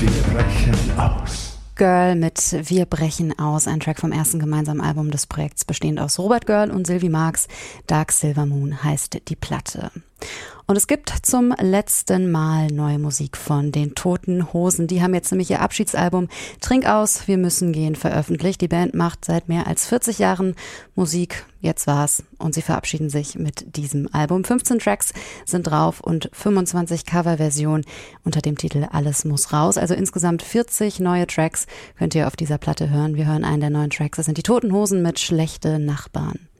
brechen aus. Girl mit Wir brechen aus, ein Track vom ersten gemeinsamen Album des Projekts, bestehend aus Robert Girl und Sylvie Marx. Dark Silver Moon heißt die Platte. Und es gibt zum letzten Mal neue Musik von den Toten Hosen. Die haben jetzt nämlich ihr Abschiedsalbum Trink aus, wir müssen gehen veröffentlicht. Die Band macht seit mehr als 40 Jahren Musik. Jetzt war's. Und sie verabschieden sich mit diesem Album. 15 Tracks sind drauf und 25 Coverversionen unter dem Titel Alles muss raus. Also insgesamt 40 neue Tracks könnt ihr auf dieser Platte hören. Wir hören einen der neuen Tracks. Das sind die Toten Hosen mit Schlechte Nachbarn.